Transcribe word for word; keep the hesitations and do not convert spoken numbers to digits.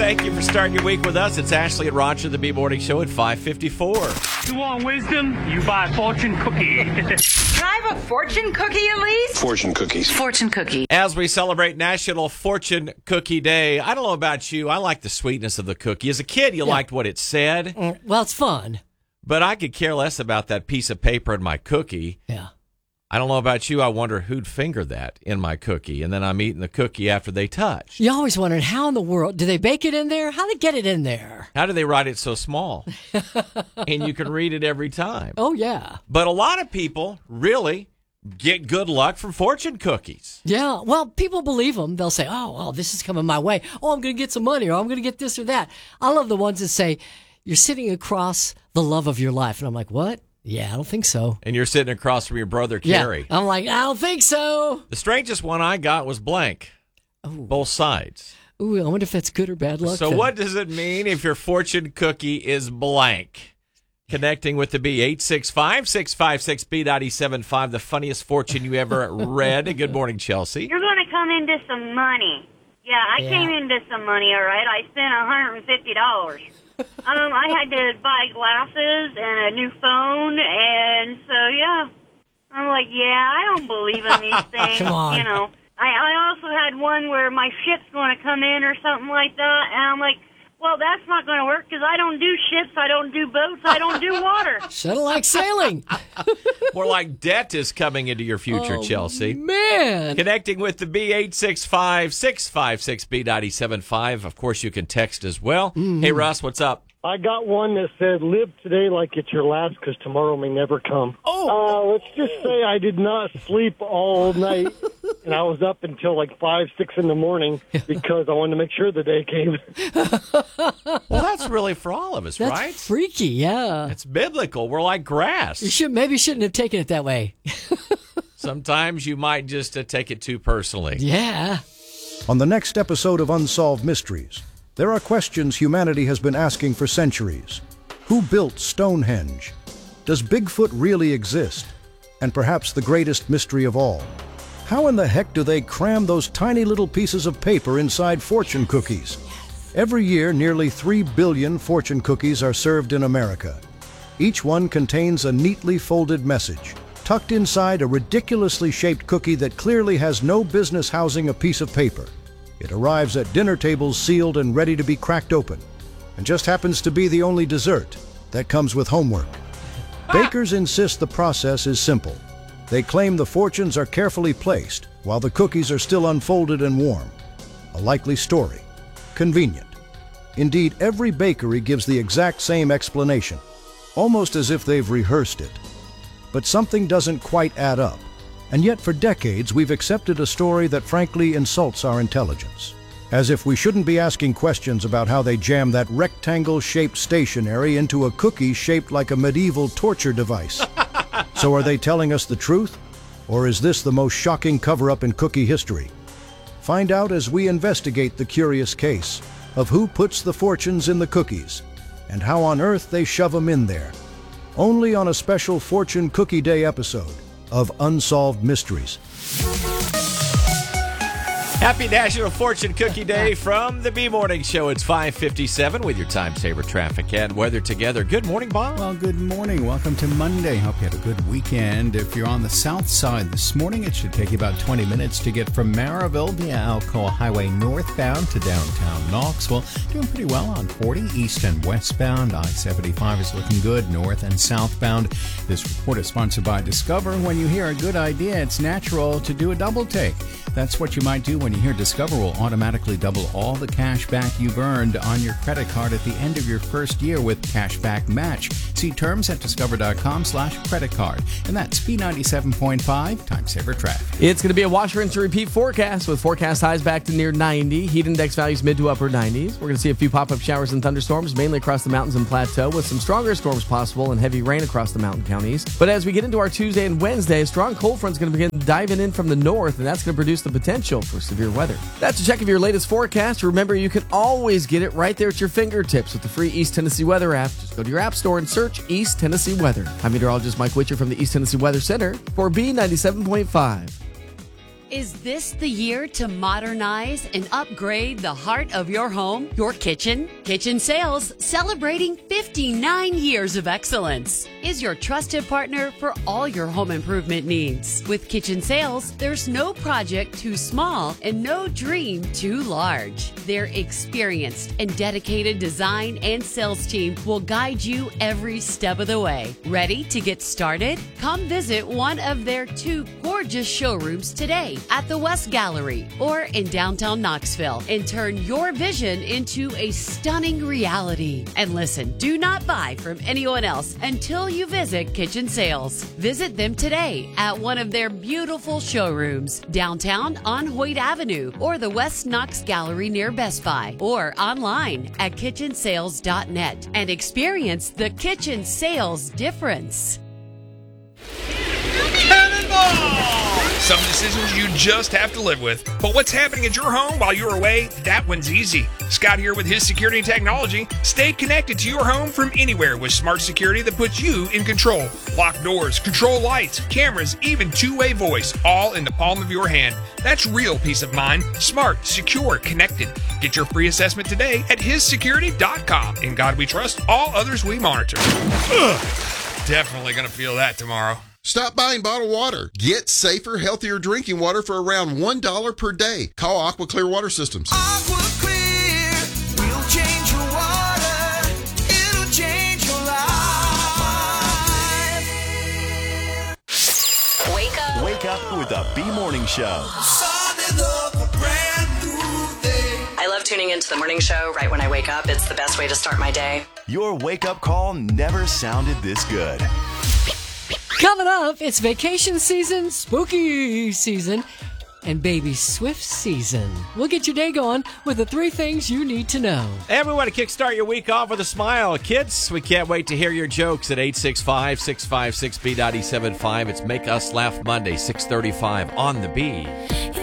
Thank you for starting your week with us. It's Ashley and Roger, the B-Morning Show at five fifty-four. You want wisdom? You buy fortune cookie. Can I have a fortune cookie at least? Fortune cookies. Fortune cookie. As we celebrate National Fortune Cookie Day, I don't know about you, I like the sweetness of the cookie. As a kid, you Yeah. liked what it said. Mm, Well, it's fun. But I could care less about that piece of paper in my cookie. Yeah. I don't know about you. I wonder who'd finger that in my cookie. And then I'm eating the cookie after they touch. You always wondered, how in the world, do they bake it in there? How do they get it in there? How do they write it so small? And you can read it every time. Oh, yeah. But a lot of people really get good luck from fortune cookies. Yeah. Well, people believe them. They'll say, oh, well, this is coming my way. Oh, I'm going to get some money, or I'm going to get this or that. I love the ones that say, you're sitting across the love of your life. And I'm like, what? Yeah, I don't think so. And you're sitting across from your brother, Carrie. Yeah. I'm like, I don't think so. The strangest one I got was blank. Oh. Both sides. Ooh, I wonder if that's good or bad luck. So then. what does it mean if your fortune cookie is blank? Connecting with the B, eight six five, six five six, B nine seven five, the funniest fortune you ever read. Good morning, Chelsea. You're going to come into some money. Yeah, I Yeah. came into some money, all right. I spent one hundred fifty dollars. Um, I had to buy glasses and a new phone, and so, yeah. I'm like, yeah, I don't believe in these things. Come on. You know, I, I also had one where my ship's going to come in or something like that, and I'm like, well, that's not going to work because I don't do ships, I don't do boats, I don't do water. Shuttle like sailing. More like debt is coming into your future, Oh, Chelsea. Man. Connecting with the B, eight six five, six five six, B nine seven five. Of course, you can text as well. Mm-hmm. Hey, Russ, what's up? I got one that said, live today like it's your last because tomorrow may never come. Oh. Uh, let's just say I did not sleep all night, and I was up until like five, six in the morning because I wanted to make sure the day came. Well, that's really for all of us, That's right? freaky, yeah. It's biblical. We're like grass. You should maybe shouldn't have taken it that way. Sometimes you might just uh, take it too personally. Yeah. On the next episode of Unsolved Mysteries, there are questions humanity has been asking for centuries. Who built Stonehenge? Does Bigfoot really exist? And perhaps the greatest mystery of all, how in the heck do they cram those tiny little pieces of paper inside fortune cookies? Every year, nearly three billion fortune cookies are served in America. Each one contains a neatly folded message, tucked inside a ridiculously shaped cookie that clearly has no business housing a piece of paper. It arrives at dinner tables sealed and ready to be cracked open, and just happens to be the only dessert that comes with homework. Bakers insist the process is simple. They claim the fortunes are carefully placed while the cookies are still unfolded and warm. A likely story. Convenient. Indeed, every bakery gives the exact same explanation, almost as if they've rehearsed it. But something doesn't quite add up. And yet for decades we've accepted a story that frankly insults our intelligence. As if we shouldn't be asking questions about how they jam that rectangle-shaped stationery into a cookie shaped like a medieval torture device. So are they telling us the truth? Or is this the most shocking cover-up in cookie history? Find out as we investigate the curious case of who puts the fortunes in the cookies and how on earth they shove them in there. Only on a special Fortune Cookie Day episode of Unsolved Mysteries. Happy National Fortune Cookie Day from the B-Morning Show. It's five fifty-seven with your time saver traffic and weather together. Good morning, Bob. Well, good morning. Welcome to Monday. Hope you had a good weekend. If you're on the south side this morning, it should take you about twenty minutes to get from Maryville via Alcoa Highway northbound to downtown Knoxville. Doing pretty well on forty east and westbound. I seventy-five is looking good north and southbound. This report is sponsored by Discover. When you hear a good idea, it's natural to do a double take. That's what you might do when you hear Discover will automatically double all the cash back you've earned on your credit card at the end of your first year with Cashback Match. See terms at discover.com slash credit card. And that's B ninety-seven point five Time Saver Traffic. It's going to be a wash, rinse, and repeat forecast with forecast highs back to near ninety. Heat index values mid to upper nineties. We're going to see a few pop-up showers and thunderstorms, mainly across the mountains and plateau, with some stronger storms possible and heavy rain across the mountain counties. But as we get into our Tuesday and Wednesday, a strong cold front is going to begin diving in from the north, and that's going to produce the potential for severe weather. That's a check of your latest forecast. Remember, you can always get it right there at your fingertips with the free East Tennessee Weather app. Just go to your app store and search East Tennessee Weather. I'm meteorologist Mike Witcher from the East Tennessee Weather Center for B ninety-seven point five. Is this the year to modernize and upgrade the heart of your home, your kitchen? Kitchen Sales, celebrating fifty-nine years of excellence, is your trusted partner for all your home improvement needs. With Kitchen Sales, there's no project too small and no dream too large. Their experienced and dedicated design and sales team will guide you every step of the way. Ready to get started? Come visit one of their two gorgeous showrooms today at the West Gallery or in downtown Knoxville and turn your vision into a stunning reality. And listen, do not buy from anyone else until you visit Kitchen Sales. Visit them today at one of their beautiful showrooms downtown on Hoyt Avenue or the West Knox Gallery near Best Buy or online at kitchen sales dot net and experience the Kitchen Sales difference. Some decisions you just have to live with. But what's happening at your home while you're away? That one's easy. Scott here with his security and technology. Stay connected to your home from anywhere with smart security that puts you in control. Lock doors, control lights, cameras, even two-way voice, all in the palm of your hand. That's real peace of mind. Smart, secure, connected. Get your free assessment today at his security dot com. In God we trust, all others we monitor. Ugh, definitely going to feel that tomorrow. Stop buying bottled water. Get safer, healthier drinking water for around one dollar per day. Call Aqua Clear Water Systems. Aqua Clear will change your water. It'll change your life. Wake up. Wake up with the B Morning Show. I love tuning into the morning show right when I wake up. It's the best way to start my day. Your wake-up call never sounded this good. Coming up, it's vacation season, spooky season, and baby Swift season. We'll get your day going with the three things you need to know. And we want to kickstart your week off with a smile. Kids, we can't wait to hear your jokes at eight six five, six five six, B seven five. It's Make Us Laugh Monday, six thirty-five on the B.